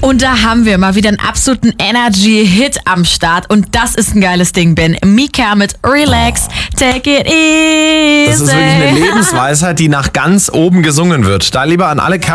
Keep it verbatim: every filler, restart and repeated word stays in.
Und da haben wir mal wieder einen absoluten Energy-Hit am Start. Und das ist ein geiles Ding, Ben. Mika mit Relax, Take It Easy. Das ist wirklich eine Lebensweisheit, die nach ganz oben gesungen wird. Da lieber an alle